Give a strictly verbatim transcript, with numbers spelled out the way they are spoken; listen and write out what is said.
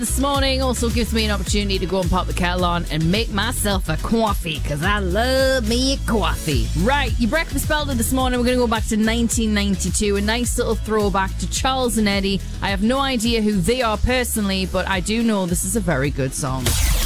This morning also gives me an opportunity to go and pop the kettle on and make myself a coffee, because I love me a coffee. Right, your breakfast belter this morning, we're going to go back to nineteen ninety-two, a nice little throwback to Charles and Eddie. I have no idea who they are personally, but I do know this is a very good song.